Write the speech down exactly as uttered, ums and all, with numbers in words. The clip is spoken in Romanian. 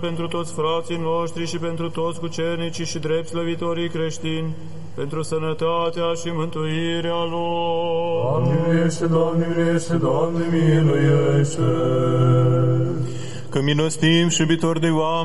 pentru toți frații noștri și pentru toți cucernicii și drept slăvitorii creștini, pentru sănătatea și mântuirea lor. Doamne miluiește, Doamne miluiește, Doamne miluiește. Că milostiv și iubitor de oameni,